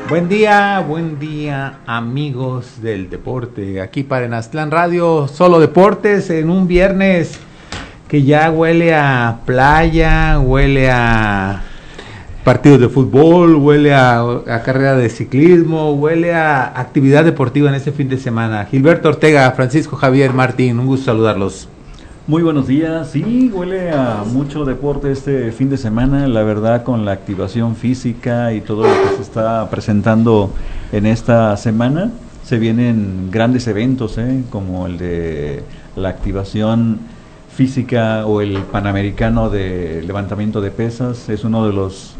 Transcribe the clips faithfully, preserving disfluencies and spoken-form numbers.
Buen día, buen día amigos del deporte, aquí para en Aztlán Radio, Solo Deportes, en un viernes que ya huele a playa, huele a partidos de fútbol, huele a, a carrera de ciclismo, huele a actividad deportiva en este fin de semana. Gilberto Ortega, Francisco Javier Martín, un gusto saludarlos. Muy buenos días, sí, huele a mucho deporte este fin de semana, la verdad, con la activación física y todo lo que se está presentando en esta semana. Se vienen grandes eventos, ¿eh? Como el de la activación física o el Panamericano de levantamiento de pesas, es uno de los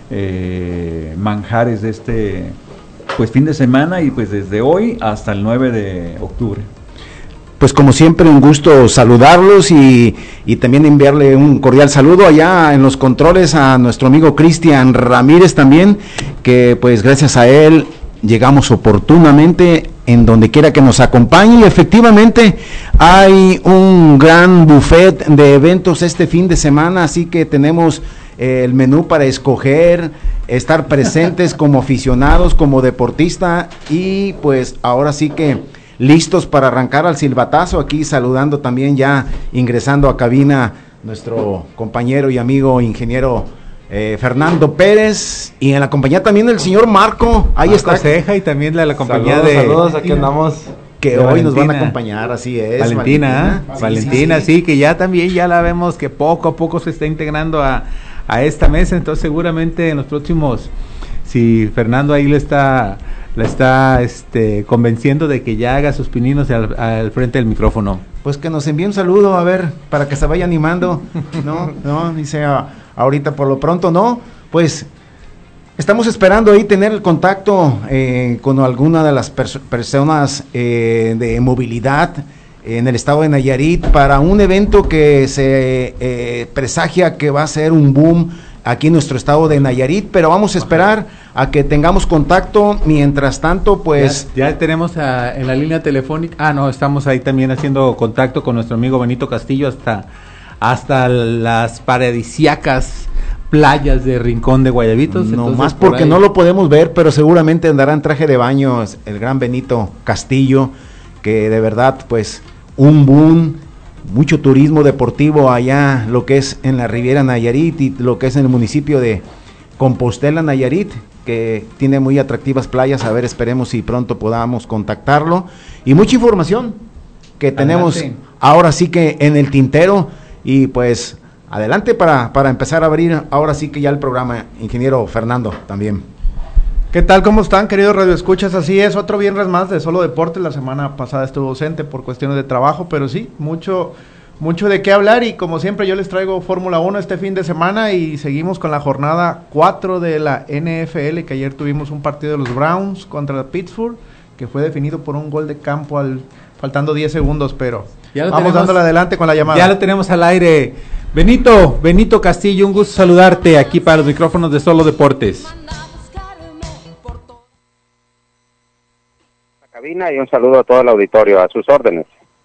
eh, manjares de este pues fin de semana y pues desde hoy hasta el nueve de octubre. Pues como siempre un gusto saludarlos y, y también enviarle un cordial saludo allá en los controles a nuestro amigo Cristian Ramírez también, que pues gracias a él llegamos oportunamente en donde quiera que nos acompañe y efectivamente hay un gran buffet de eventos este fin de semana, así que tenemos eh, el menú para escoger, estar presentes como aficionados, como deportista y pues ahora sí que listos para arrancar al silbatazo, aquí saludando también ya ingresando a cabina nuestro compañero y amigo ingeniero eh, Fernando Pérez y en la compañía también del señor Marco, ahí Marco está Ceja y también la, la compañía saludos, de saludos, aquí andamos que hoy Valentina. Nos van a acompañar, así es Valentina, Valentina, sí, Valentina sí, sí. sí, que ya también ya la vemos que poco a poco se está integrando a, a esta mesa, entonces seguramente en los próximos, si Fernando ahí le está la está este, convenciendo de que ya haga sus pininos al, al frente del micrófono. Pues que nos envíe un saludo, a ver, para que se vaya animando, no, no, dice a, ahorita por lo pronto, no, pues estamos esperando ahí tener el contacto eh, con alguna de las pers- personas eh, de movilidad en el estado de Nayarit para un evento que se eh, presagia que va a ser un boom aquí en nuestro estado de Nayarit, pero vamos a esperar a que tengamos contacto, mientras tanto, pues... Ya, ya tenemos a, en la línea telefónica, ah, no, estamos ahí también haciendo contacto con nuestro amigo Benito Castillo hasta, hasta las paradisíacas playas de Rincón de Guayabitos. No Entonces, más por porque ahí... no lo podemos ver, pero seguramente andará en traje de baño el gran Benito Castillo, que de verdad, pues, un boom... mucho turismo deportivo allá, lo que es en la Riviera Nayarit y lo que es en el municipio de Compostela, Nayarit, que tiene muy atractivas playas. A ver, esperemos si pronto podamos contactarlo. Y mucha información que tenemos adelante. Ahora sí que en el tintero. Y pues, adelante para, para empezar a abrir ahora sí que ya el programa, ingeniero Fernando, también. ¿Qué tal? ¿Cómo están, queridos radioescuchas? Así es, otro viernes más de Solo Deportes. La semana pasada estuve ausente por cuestiones de trabajo, pero sí, mucho mucho de qué hablar y como siempre yo les traigo Fórmula uno este fin de semana y seguimos con la jornada cuatro de la N F L, que ayer tuvimos un partido de los Browns contra Pittsburgh, que fue definido por un gol de campo al faltando diez segundos, pero vamos tenemos, dándole adelante con la llamada. Ya lo tenemos al aire. Benito, Benito Castillo, un gusto saludarte aquí para los micrófonos de Solo Deportes. Cabina y un saludo a todo el auditorio, a sus órdenes.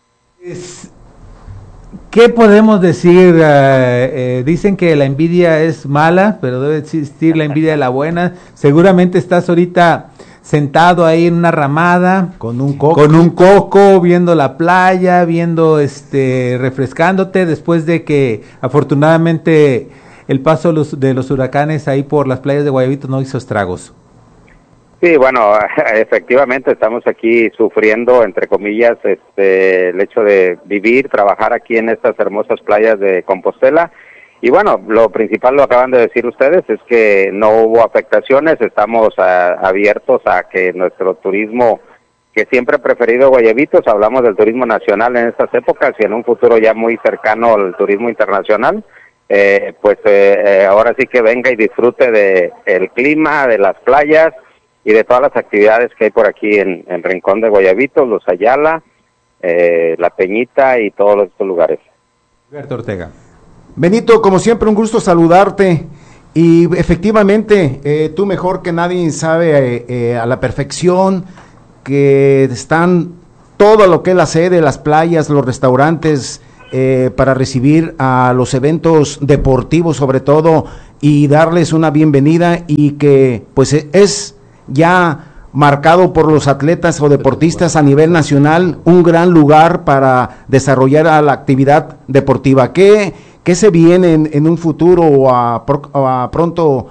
¿Qué podemos decir? Uh, eh, dicen que la envidia es mala, pero debe existir la envidia de la buena. Seguramente estás ahorita sentado ahí en una ramada con un coco, con un coco viendo la playa, viendo este refrescándote después de que afortunadamente el paso de los, de los huracanes ahí por las playas de Guayabitos no hizo estragos. Sí, bueno, efectivamente estamos aquí sufriendo, entre comillas, este, el hecho de vivir, trabajar aquí en estas hermosas playas de Compostela. Y bueno, lo principal lo acaban de decir ustedes, es que no hubo afectaciones, estamos a, abiertos a que nuestro turismo, que siempre ha preferido Guayabitos, hablamos del turismo nacional en estas épocas y en un futuro ya muy cercano al turismo internacional, eh, pues eh, eh, ahora sí que venga y disfrute de el clima, de las playas, y de todas las actividades que hay por aquí en, en Rincón de Guayabitos, Los Ayala, eh, La Peñita y todos estos lugares. Alberto Ortega. Benito, como siempre, un gusto saludarte. Y efectivamente, eh, tú mejor que nadie sabe eh, eh, a la perfección que están todo lo que es la sede, las playas, los restaurantes, eh, para recibir a los eventos deportivos sobre todo y darles una bienvenida y que pues es... ya marcado por los atletas o deportistas a nivel nacional, un gran lugar para desarrollar la actividad deportiva. ¿Qué, qué se viene en, en un futuro o a, o a pronto,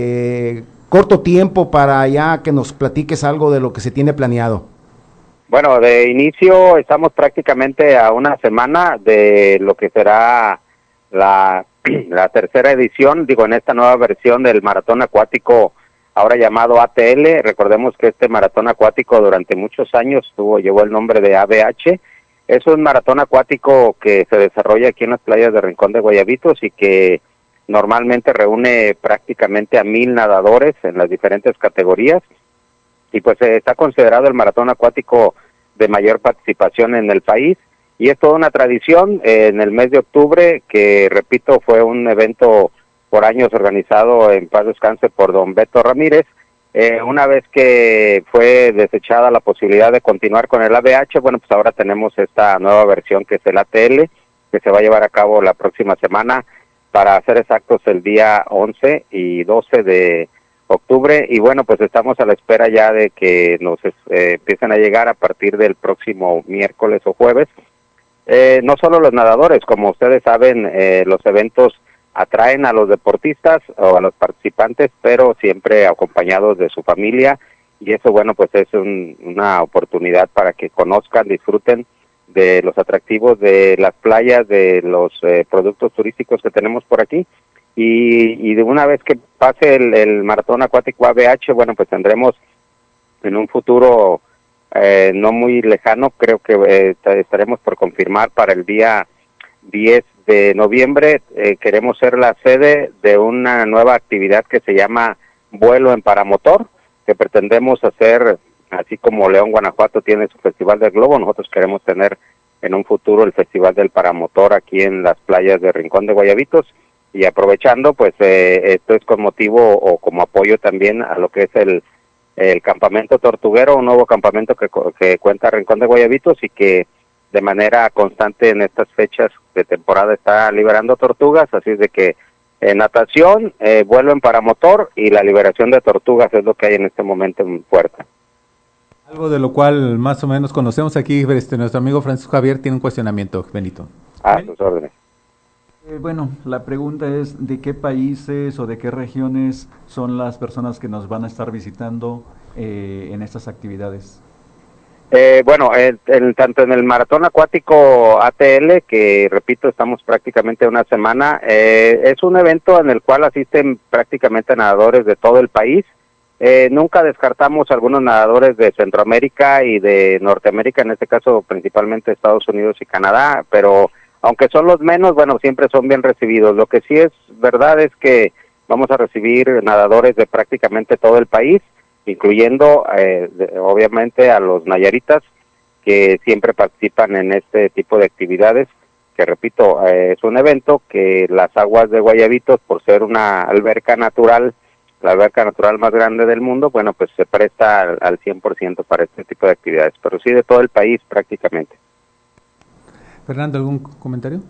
eh, corto tiempo, para ya que nos platiques algo de lo que se tiene planeado? Bueno, de inicio estamos prácticamente a una semana de lo que será la, la tercera edición, digo, en esta nueva versión del maratón acuático, ahora llamado A T L. Recordemos que este maratón acuático durante muchos años tuvo, llevó el nombre de A B H. Es un maratón acuático que se desarrolla aquí en las playas de Rincón de Guayabitos y que normalmente reúne prácticamente a mil nadadores en las diferentes categorías, y pues eh, está considerado el maratón acuático de mayor participación en el país, y es toda una tradición eh, en el mes de octubre, que repito, fue un evento por años organizado, en paz descanse, por don Beto Ramírez. Eh, una vez que fue desechada la posibilidad de continuar con el A B H, bueno, pues ahora tenemos esta nueva versión que es el A T L, que se va a llevar a cabo la próxima semana, para ser exactos el día once y doce de octubre, y bueno, pues estamos a la espera ya de que nos eh, empiecen a llegar a partir del próximo miércoles o jueves. Eh, no solo los nadadores, como ustedes saben, eh, los eventos atraen a los deportistas o a los participantes, pero siempre acompañados de su familia, y eso, bueno, pues es un, una oportunidad para que conozcan, disfruten de los atractivos de las playas, de los eh, productos turísticos que tenemos por aquí, y, y de una vez que pase el, el maratón acuático A B H, bueno, pues tendremos en un futuro eh, no muy lejano, creo que eh, estaremos por confirmar para el día diez de noviembre, eh, queremos ser la sede de una nueva actividad que se llama vuelo en paramotor, que pretendemos hacer, así como León, Guanajuato tiene su Festival del Globo, nosotros queremos tener en un futuro el Festival del Paramotor aquí en las playas de Rincón de Guayabitos, y aprovechando, pues eh, esto es con motivo o como apoyo también a lo que es el, el campamento tortuguero, un nuevo campamento que, que cuenta Rincón de Guayabitos y que de manera constante en estas fechas de temporada está liberando tortugas, así es de que eh, natación, eh, vuelo en paramotor y la liberación de tortugas es lo que hay en este momento en Puerta. Algo de lo cual más o menos conocemos aquí, este, nuestro amigo Francisco Javier tiene un cuestionamiento, Benito. A sus órdenes. Eh, bueno, la pregunta es, ¿de qué países o de qué regiones son las personas que nos van a estar visitando eh, en estas actividades? Eh, bueno, el, el, tanto en el maratón acuático A T L, que repito, estamos prácticamente una semana, eh, es un evento en el cual asisten prácticamente nadadores de todo el país. Eh, nunca descartamos algunos nadadores de Centroamérica y de Norteamérica, en este caso principalmente Estados Unidos y Canadá, pero aunque son los menos, bueno, siempre son bien recibidos. Lo que sí es verdad es que vamos a recibir nadadores de prácticamente todo el país, incluyendo eh, de, obviamente a los nayaritas que siempre participan en este tipo de actividades, que repito, eh, es un evento que las aguas de Guayabitos, por ser una alberca natural, la alberca natural más grande del mundo, bueno, pues se presta al, al cien por ciento para este tipo de actividades, pero sí de todo el país prácticamente. Fernando, ¿algún comentario?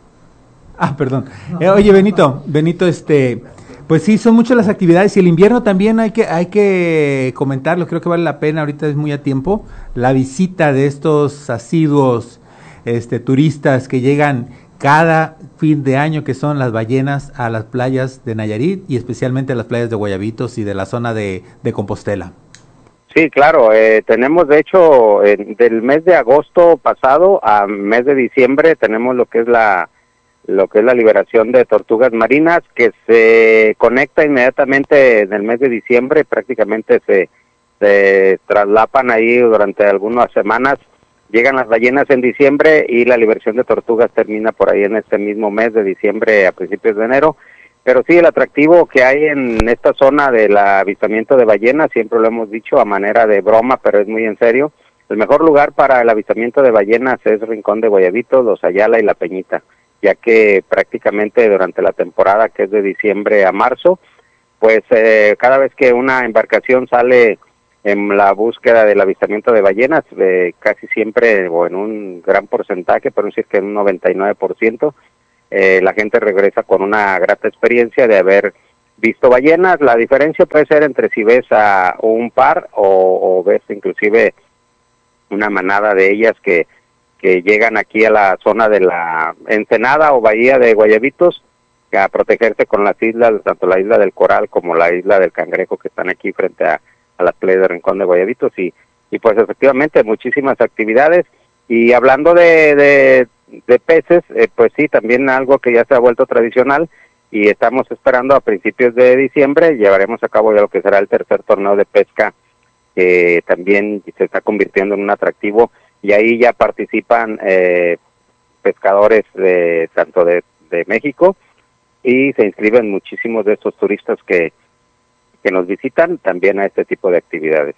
Ah, perdón. Eh, oye, Benito, Benito, este... Pues sí, son muchas las actividades y el invierno también hay que hay que comentarlo, creo que vale la pena, ahorita es muy a tiempo, la visita de estos asiduos este, turistas que llegan cada fin de año, que son las ballenas, a las playas de Nayarit y especialmente a las playas de Guayabitos y de la zona de, de Compostela. Sí, claro, eh, tenemos de hecho eh, del mes de agosto pasado a mes de diciembre tenemos lo que es la lo que es la liberación de tortugas marinas, que se conecta inmediatamente en el mes de diciembre, prácticamente se, se traslapan ahí durante algunas semanas, llegan las ballenas en diciembre y la liberación de tortugas termina por ahí en este mismo mes de diciembre a principios de enero, pero sí el atractivo que hay en esta zona del avistamiento de ballenas, siempre lo hemos dicho a manera de broma, pero es muy en serio, el mejor lugar para el avistamiento de ballenas es Rincón de Guayabitos, Los Ayala y La Peñita, ya que prácticamente durante la temporada que es de diciembre a marzo, pues eh, cada vez que una embarcación sale en la búsqueda del avistamiento de ballenas, eh, casi siempre o en un gran porcentaje, por decir que en un noventa y nueve por ciento, eh, la gente regresa con una grata experiencia de haber visto ballenas. La diferencia puede ser entre si ves a un par o, o ves inclusive una manada de ellas que, que llegan aquí a la zona de la Ensenada o Bahía de Guayabitos a protegerse con las islas, tanto la isla del Coral como la isla del Cangrejo, que están aquí frente a, a las playas de Rincón de Guayabitos, y, y pues efectivamente muchísimas actividades. Y hablando de, de, de peces, eh, pues sí, también algo que ya se ha vuelto tradicional, y estamos esperando a principios de diciembre, llevaremos a cabo ya lo que será el tercer torneo de pesca, que también se está convirtiendo en un atractivo, y ahí ya participan eh, pescadores de tanto de, de México, y se inscriben muchísimos de estos turistas que, que nos visitan también a este tipo de actividades.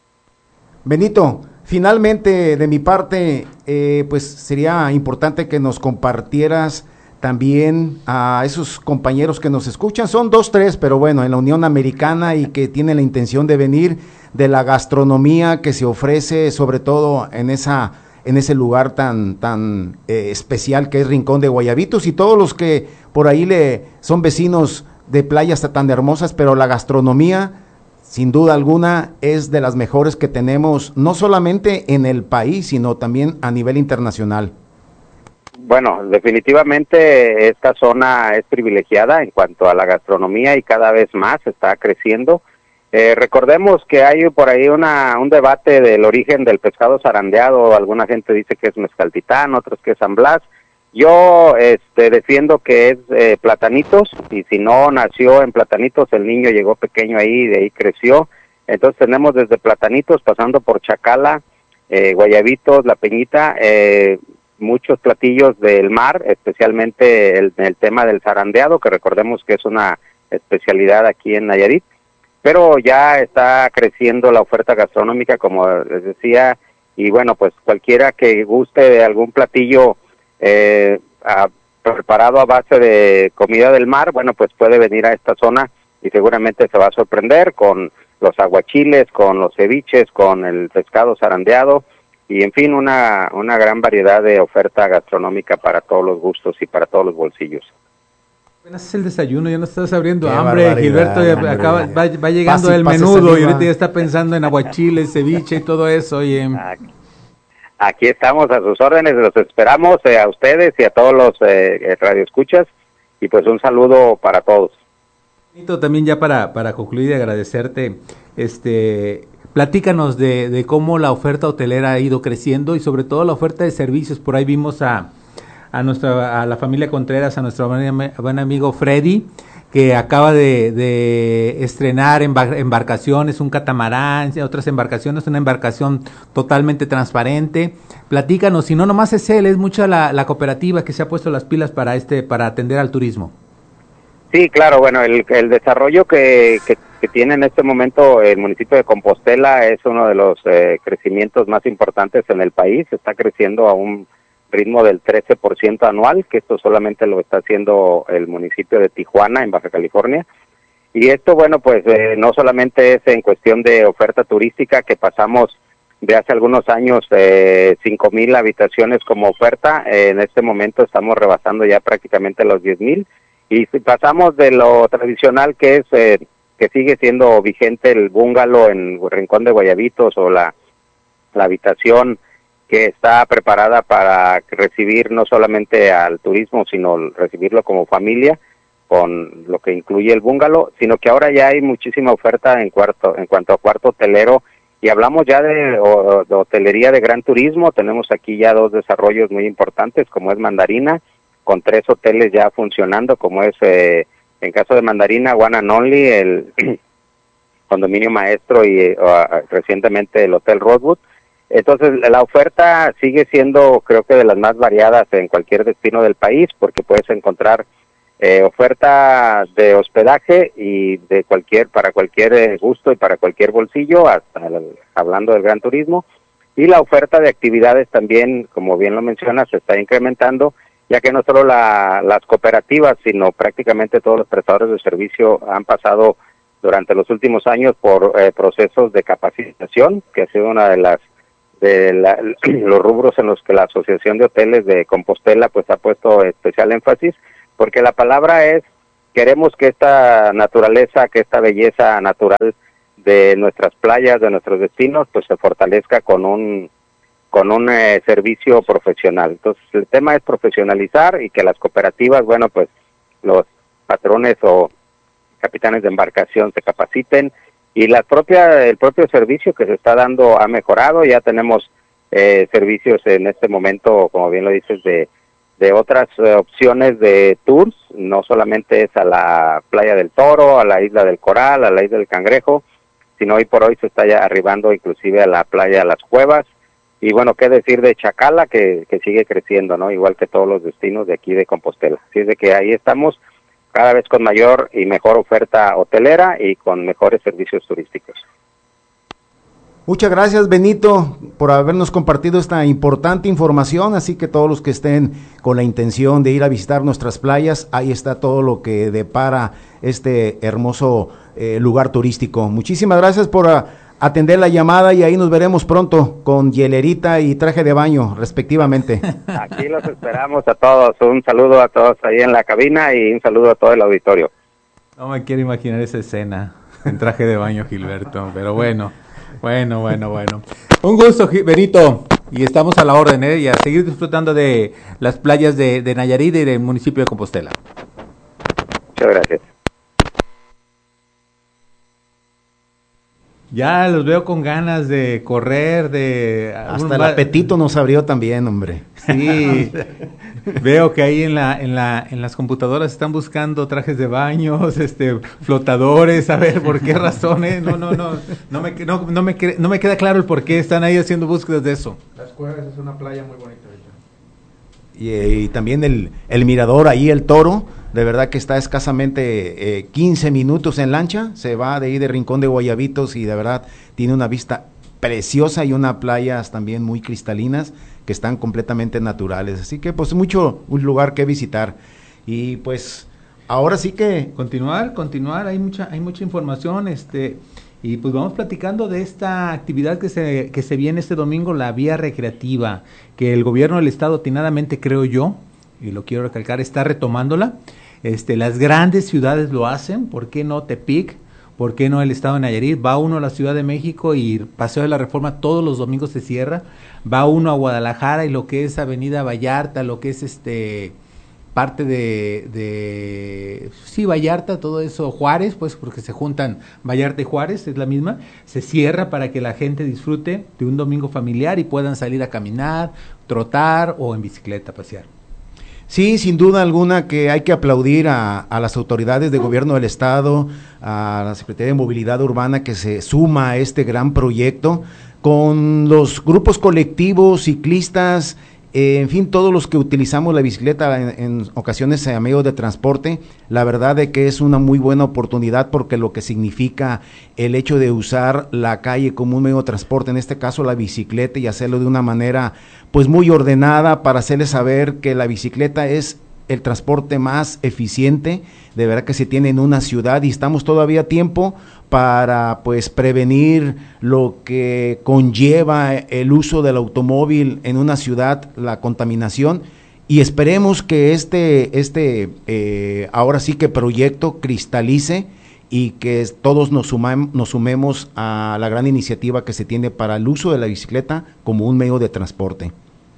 Benito, finalmente de mi parte, eh, pues sería importante que nos compartieras también a esos compañeros que nos escuchan, son dos, tres, pero bueno, en la Unión Americana y que tienen la intención de venir, de la gastronomía que se ofrece, sobre todo en esa en ese lugar tan tan eh, especial que es Rincón de Guayabitos, y todos los que por ahí le son vecinos de playas tan hermosas, pero la gastronomía, sin duda alguna, es de las mejores que tenemos, no solamente en el país, sino también a nivel internacional. Bueno, definitivamente esta zona es privilegiada en cuanto a la gastronomía y cada vez más está creciendo. Eh, recordemos que hay por ahí una, un debate del origen del pescado zarandeado. Alguna gente dice que es mezcaltitán, otros que es San Blas. Yo este, defiendo que es eh, Platanitos, y si no nació en Platanitos, el niño llegó pequeño ahí y de ahí creció. Entonces tenemos desde Platanitos, pasando por Chacala, eh, Guayabitos, La Peñita, eh, muchos platillos del mar, especialmente el, el tema del zarandeado, que recordemos que es una especialidad aquí en Nayarit, pero ya está creciendo la oferta gastronómica, como les decía, y bueno, pues cualquiera que guste de algún platillo eh, a, preparado a base de comida del mar, bueno, pues puede venir a esta zona y seguramente se va a sorprender con los aguachiles, con los ceviches, con el pescado zarandeado, y en fin, una, una gran variedad de oferta gastronómica para todos los gustos y para todos los bolsillos. Apenas es el desayuno, ya no estás abriendo Qué hambre, Gilberto, ya hombre. acaba, va, va llegando Pase, el pase menudo saliva. y ahorita ya está pensando en aguachiles, ceviche y todo eso. Y, eh, Aquí, aquí estamos a sus órdenes, los esperamos eh, a ustedes y a todos los eh, radioescuchas, y pues un saludo para todos. También ya para, para concluir y agradecerte, este, platícanos de, de cómo la oferta hotelera ha ido creciendo y sobre todo la oferta de servicios. Por ahí vimos a a nuestra a la familia Contreras, a nuestro buen, buen amigo Freddy, que acaba de, de estrenar embar- embarcaciones, un catamarán, otras embarcaciones, una embarcación totalmente transparente. Platícanos, si no nomás es él, es mucha la, la cooperativa que se ha puesto las pilas para este para atender al turismo. Sí, claro, bueno, el, el desarrollo que, que, que tiene en este momento el municipio de Compostela es uno de los eh, crecimientos más importantes en el país. Está creciendo a un ritmo del trece por ciento anual, que esto solamente lo está haciendo el municipio de Tijuana, en Baja California. Y esto, bueno, pues eh, no solamente es en cuestión de oferta turística, que pasamos de hace algunos años eh, cinco mil habitaciones como oferta, eh, en este momento estamos rebasando ya prácticamente los diez mil, y si pasamos de lo tradicional que es, eh, que sigue siendo vigente el bungalow en Rincón de Guayabitos, o la, la habitación que está preparada para recibir no solamente al turismo, sino recibirlo como familia, con lo que incluye el bungalow, sino que ahora ya hay muchísima oferta en cuarto, en cuanto a cuarto hotelero, y hablamos ya de, o, de hotelería de gran turismo. Tenemos aquí ya dos desarrollos muy importantes, como es Mandarina, con tres hoteles ya funcionando, como es, eh, en caso de Mandarina, One and Only, el Condominio Maestro, y uh, recientemente el Hotel Rosewood. Entonces, la oferta sigue siendo, creo que, de las más variadas en cualquier destino del país, porque puedes encontrar eh, oferta de hospedaje y de cualquier para cualquier eh, gusto y para cualquier bolsillo, hasta el, hablando del gran turismo. Y la oferta de actividades también, como bien lo mencionas, se está incrementando, ya que no solo la, las cooperativas, sino prácticamente todos los prestadores de servicio han pasado durante los últimos años por eh, procesos de capacitación, que ha sido una de las de la, los rubros en los que la Asociación de Hoteles de Compostela pues ha puesto especial énfasis, porque la palabra es queremos que esta naturaleza, que esta belleza natural de nuestras playas, de nuestros destinos, pues se fortalezca con un con un eh, servicio profesional. Entonces el tema es profesionalizar y que las cooperativas, bueno, pues los patrones o capitanes de embarcación se capaciten y la propia el propio servicio que se está dando ha mejorado. Ya tenemos eh, servicios en este momento, como bien lo dices, de de otras eh, opciones de tours, no solamente es a la playa del Toro, a la isla del Coral, a la isla del Cangrejo, sino hoy por hoy se está ya arribando inclusive a la playa de las Cuevas. Y bueno, qué decir de Chacala, que, que sigue creciendo, ¿no? Igual que todos los destinos de aquí de Compostela. Así es de que ahí estamos, cada vez con mayor y mejor oferta hotelera y con mejores servicios turísticos. Muchas gracias, Benito, por habernos compartido esta importante información, así que todos los que estén con la intención de ir a visitar nuestras playas, ahí está todo lo que depara este hermoso eh, lugar turístico. Muchísimas gracias por uh, atender la llamada y ahí nos veremos pronto con hielerita y traje de baño, respectivamente. Aquí los esperamos a todos, un saludo a todos ahí en la cabina y un saludo a todo el auditorio. No me quiero imaginar esa escena en traje de baño, Gilberto, pero bueno. Bueno, bueno, bueno. Un gusto, Benito, y estamos a la orden, ¿eh? Y a seguir disfrutando de las playas de, de Nayarit y del municipio de Compostela. Muchas gracias. Ya los veo con ganas de correr, de... Hasta el apetito nos abrió también, hombre. Sí, veo que ahí en la, en la, en las computadoras están buscando trajes de baños, este, flotadores, a ver por qué razones, no, no, no, no me, no, no me, no me queda claro el por qué están ahí haciendo búsquedas de eso. Las Cuevas es una playa muy bonita ahorita. Y, y también el, el mirador ahí, el Toro, de verdad que está escasamente eh, quince minutos en lancha, se va de ahí de Rincón de Guayabitos y de verdad tiene una vista preciosa y unas playas también muy cristalinas que están completamente naturales, así que pues mucho un lugar que visitar y pues ahora sí que continuar, continuar, hay mucha, hay mucha información, este, y pues vamos platicando de esta actividad que se, que se viene este domingo, la vía recreativa, que el gobierno del estado atinadamente, creo yo, y lo quiero recalcar, está retomándola. Este, las grandes ciudades lo hacen, ¿por qué no Tepic? ¿Por qué no el estado de Nayarit? Va uno a la Ciudad de México y Paseo de la Reforma todos los domingos se cierra. Va uno a Guadalajara y lo que es Avenida Vallarta, lo que es este parte de, de sí, Vallarta, todo eso, Juárez, pues porque se juntan Vallarta y Juárez, es la misma, se cierra para que la gente disfrute de un domingo familiar y puedan salir a caminar, trotar o en bicicleta pasear. Sí, sin duda alguna que hay que aplaudir a, a las autoridades de gobierno del estado, a la Secretaría de Movilidad Urbana que se suma a este gran proyecto, con los grupos colectivos, ciclistas, eh, en fin, todos los que utilizamos la bicicleta en, en ocasiones a medio de transporte. La verdad de que es una muy buena oportunidad porque lo que significa el hecho de usar la calle como un medio de transporte, en este caso la bicicleta, y hacerlo de una manera pues muy ordenada para hacerles saber que la bicicleta es el transporte más eficiente, de verdad que se tiene en una ciudad y estamos todavía a tiempo para pues prevenir lo que conlleva el uso del automóvil en una ciudad, la contaminación, y esperemos que este, este eh, ahora sí que proyecto cristalice y que todos nos, sumam, nos sumemos a la gran iniciativa que se tiene para el uso de la bicicleta como un medio de transporte.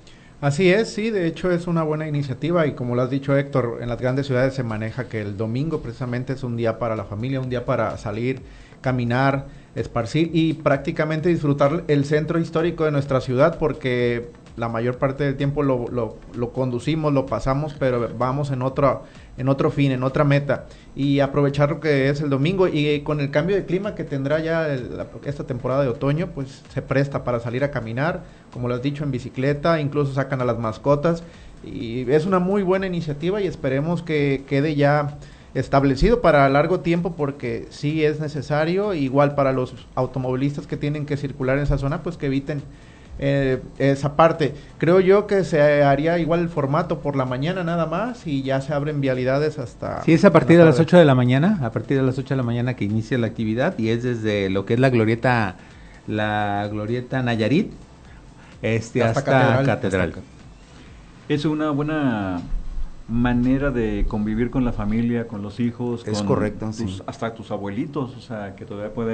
Así es, sí, de hecho es una buena iniciativa y como lo has dicho, Héctor, en las grandes ciudades se maneja que el domingo precisamente es un día para la familia, un día para salir, caminar, esparcir y prácticamente disfrutar el centro histórico de nuestra ciudad, porque la mayor parte del tiempo lo, lo, lo conducimos, lo pasamos, pero vamos en otro, en otro fin, en otra meta, y aprovechar lo que es el domingo, y con el cambio de clima que tendrá ya el, la, esta temporada de otoño, pues se presta para salir a caminar, como lo has dicho, en bicicleta, incluso sacan a las mascotas, y es una muy buena iniciativa y esperemos que quede ya establecido para largo tiempo, porque sí es necesario, igual para los automovilistas que tienen que circular en esa zona, pues que eviten Eh, esa parte. Creo yo que se haría igual el formato por la mañana nada más y ya se abren vialidades hasta... Sí, es a partir de las ocho de la mañana, a partir de las ocho de la mañana que inicia la actividad y es desde lo que es la glorieta, la glorieta Nayarit, este hasta, hasta Catedral. Catedral. Es una buena manera de convivir con la familia, con los hijos, es con correcto, tus, sí. hasta tus abuelitos, o sea, que todavía pueden